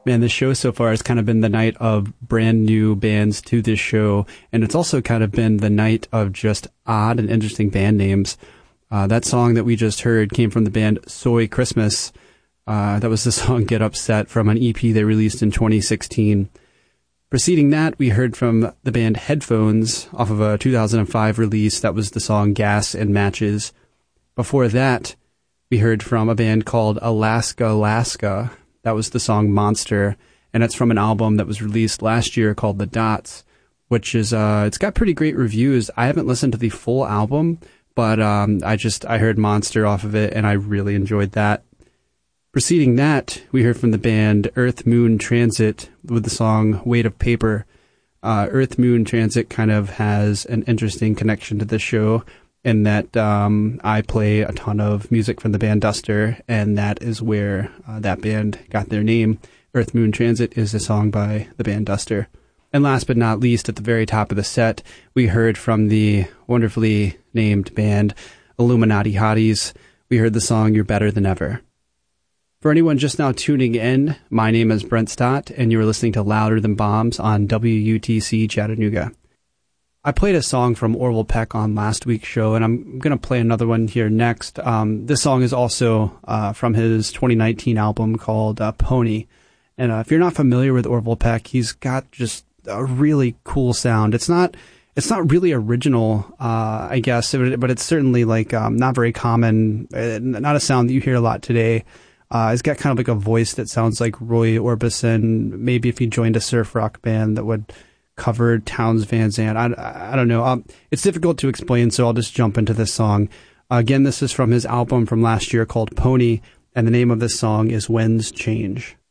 Man, this show so far has kind of been the night of brand new bands to this show, and it's also kind of been the night of just odd and interesting band names. That song that we just heard came from the band Soy Christmas. That was the song Get Upset from an EP they released in 2016. Preceding that, we heard from the band Headphones off of a 2005 release. That was the song Gas and Matches. Before that, we heard from a band called Alaska Alaska. That was the song Monster, and it's from an album that was released last year called The Dots, which is, it's got pretty great reviews. I haven't listened to the full album, but I heard Monster off of it, and I really enjoyed that. Preceding that, we heard from the band Earth Moon Transit with the song Weight of Paper. Earth Moon Transit kind of has an interesting connection to this show, in that I play a ton of music from the band Duster, and that is where that band got their name. Earth Moon Transit is a song by the band Duster. And last but not least, at the very top of the set, we heard from the wonderfully named band Illuminati Hotties. We heard the song You're Better Than Ever. For anyone just now tuning in, my name is Brent Stott, and you're listening to Louder Than Bombs on WUTC Chattanooga. I played a song from Orville Peck on last week's show, and I'm going to play another one here next. This song is also from his 2019 album called Pony. And if you're not familiar with Orville Peck, he's got just a really cool sound. It's not really original, I guess, but it's certainly like not very common, not a sound that you hear a lot today. He's got kind of like a voice that sounds like Roy Orbison, maybe if he joined a surf rock band that would cover Townes Van Zandt. I don't know. It's difficult to explain, so I'll just jump into this song. Again, this is from his album from last year called Pony, and the name of this song is Winds Change.